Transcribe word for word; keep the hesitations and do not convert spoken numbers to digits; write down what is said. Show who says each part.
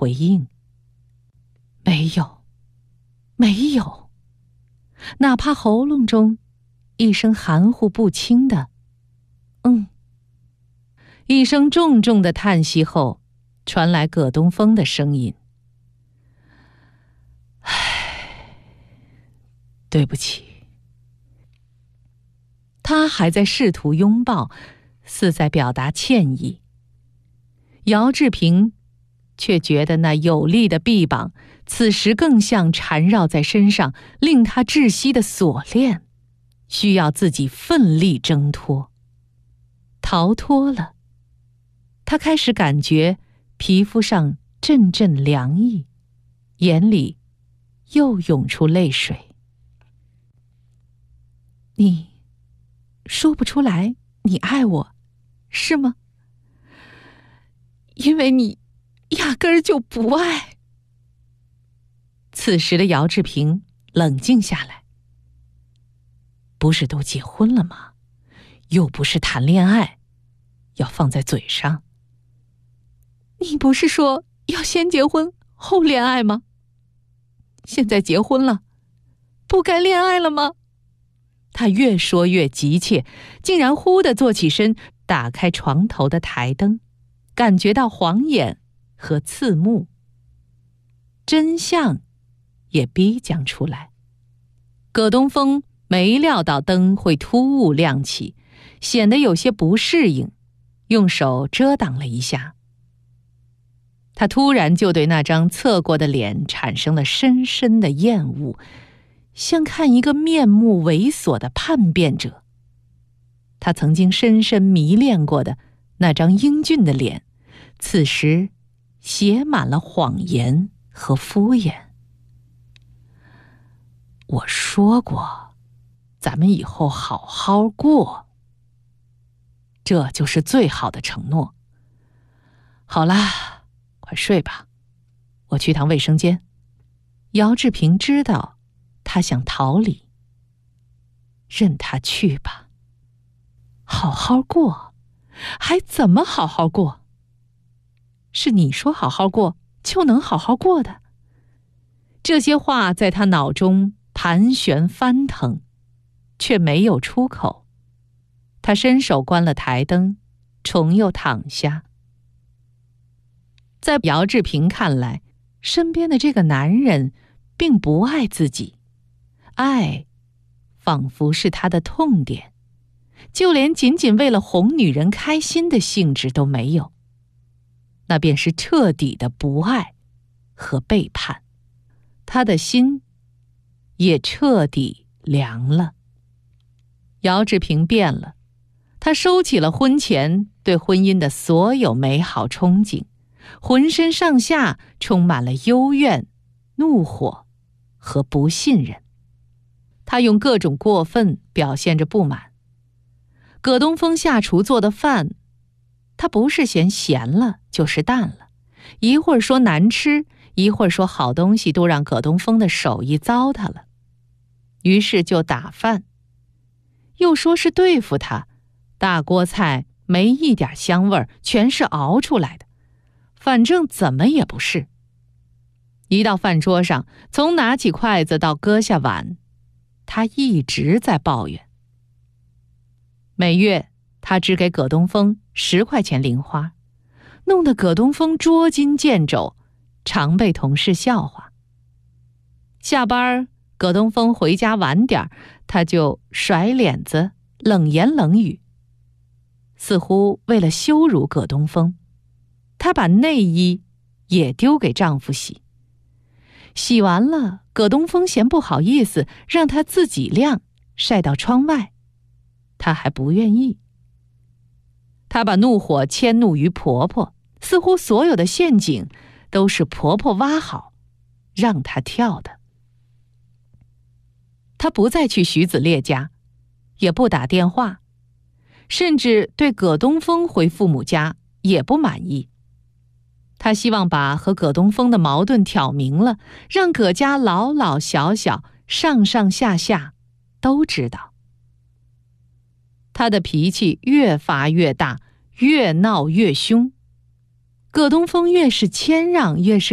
Speaker 1: 回应。没有，没有，哪怕喉咙中一声含糊不清的嗯。一声重重的叹息后，传来葛东风的声音：唉，对不起。他还在试图拥抱，似在表达歉意。姚志平却觉得那有力的臂膀此时更像缠绕在身上令他窒息的锁链，需要自己奋力挣脱。逃脱了，他开始感觉皮肤上阵阵凉意，眼里又涌出泪水。你说不出来你爱我，是吗？因为你压根儿就不爱。此时的姚志平冷静下来。不是都结婚了吗？又不是谈恋爱，要放在嘴上。你不是说要先结婚后恋爱吗？现在结婚了，不该恋爱了吗？他越说越急切，竟然忽地坐起身，打开床头的台灯，感觉到晃眼和刺目。真相也逼将出来。葛东风没料到灯会突兀亮起，显得有些不适应，用手遮挡了一下。他突然就对那张侧过的脸产生了深深的厌恶，像看一个面目猥琐的叛变者。他曾经深深迷恋过的那张英俊的脸，此时写满了谎言和敷衍。我说过，咱们以后好好过，这就是最好的承诺。好啦，快睡吧，我去趟卫生间。姚志平知道他想逃离，任他去吧。好好过，还怎么好好过？是你说好好过就能好好过的？这些话在他脑中盘旋翻腾，却没有出口。他伸手关了台灯，重又躺下。在姚志平看来，身边的这个男人并不爱自己，爱仿佛是他的痛点，就连仅仅为了哄女人开心的兴致都没有，那便是彻底的不爱和背叛。他的心也彻底凉了。姚志平变了，他收起了婚前对婚姻的所有美好憧憬，浑身上下充满了幽怨、怒火和不信任。他用各种过分表现着不满。葛东风下厨做的饭，他不是嫌咸了就是淡了，一会儿说难吃，一会儿说好东西，都让葛东风的手艺糟蹋了。于是就打饭，又说是对付他，大锅菜没一点香味儿，全是熬出来的，反正怎么也不是。一到饭桌上，从拿起筷子到搁下碗，他一直在抱怨。每月他只给葛东风十块钱零花，弄得葛东风捉襟见肘，常被同事笑话。下班葛东风回家晚点，他就甩脸子，冷言冷语。似乎为了羞辱葛东风，她把内衣也丢给丈夫洗。洗完了，葛东风嫌不好意思，让她自己晾，晒到窗外。她还不愿意。她把怒火迁怒于婆婆，似乎所有的陷阱都是婆婆挖好，让她跳的。她不再去徐子烈家，也不打电话，甚至对葛东风回父母家也不满意。她希望把和葛东风的矛盾挑明了，让葛家老老小小、上上下下都知道。她的脾气越发越大，越闹越凶。葛东风越是谦让，越是